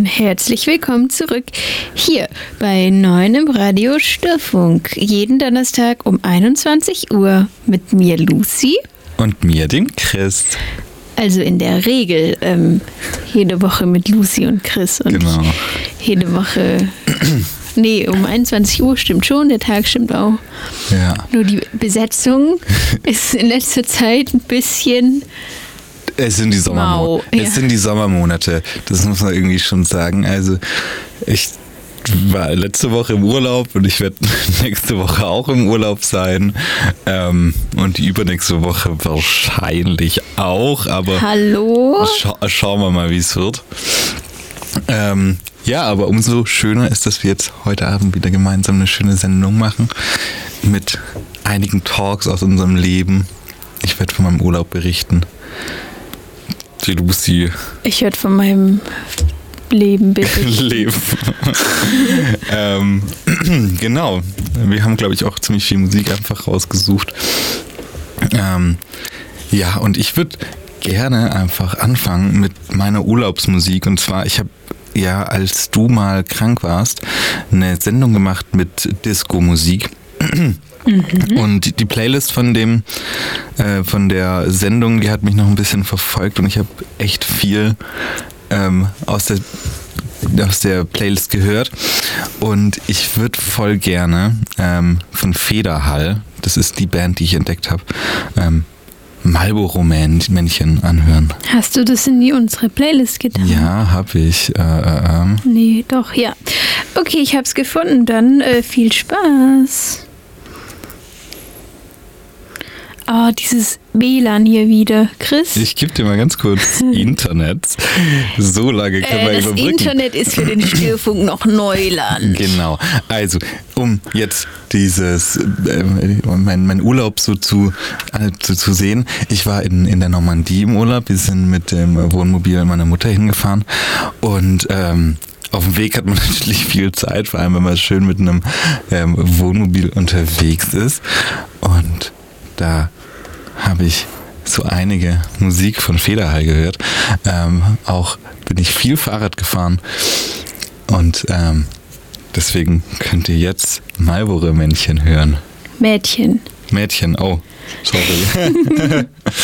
herzlich willkommen zurück hier bei 9 im Radio Störfunk. Jeden Donnerstag um 21 Uhr mit mir Lucy. Und mir, dem Chris. Also in der Regel jede Woche mit Lucy und Chris. Und genau. Jede Woche... Nee, um 21 Uhr stimmt schon, der Tag stimmt auch. Ja. Nur die Besetzung ist in letzter Zeit ein bisschen... Es sind die Sommermonate, das muss man irgendwie schon sagen. Also ich war letzte Woche im Urlaub und ich werde nächste Woche auch im Urlaub sein. Und die übernächste Woche wahrscheinlich auch, aber Hallo? Schauen wir mal, wie es wird. Ja, aber umso schöner ist, dass wir jetzt heute Abend wieder gemeinsam eine schöne Sendung machen mit einigen Talks aus unserem Leben. Ich werde von meinem Urlaub berichten. Die Lucy. Ich werde von meinem Leben berichten. Genau. Wir haben, glaube ich, auch ziemlich viel Musik einfach rausgesucht. Ja, und ich würde gerne einfach anfangen mit meiner Urlaubsmusik. Und zwar, ich habe ja, als du mal krank warst, eine Sendung gemacht mit Disco-Musik. Und die Playlist von der Sendung, die hat mich noch ein bisschen verfolgt und ich habe echt viel aus der Playlist gehört. Und ich würde voll gerne von Federhall, das ist die Band, die ich entdeckt habe, Marlboro-Männchen anhören. Hast du das in unsere Playlist getan? Ja, habe ich. Nee, doch, ja. Okay, ich habe es gefunden. Dann viel Spaß. Oh, dieses WLAN hier wieder. Chris? Ich gebe dir mal ganz kurz Internet. So lange können wir überbrücken. Das Internet ist für den Störfunk noch Neuland. Genau. Also, um jetzt mein Urlaub so zu sehen. Ich war in der Normandie im Urlaub. Wir sind mit dem Wohnmobil meiner Mutter hingefahren. Und auf dem Weg hat man natürlich viel Zeit, vor allem wenn man schön mit einem Wohnmobil unterwegs ist. Und da habe ich so einige Musik von Federhall gehört. Auch bin ich viel Fahrrad gefahren und deswegen könnt ihr jetzt Marlboro-Männchen hören. Mädchen, oh, sorry.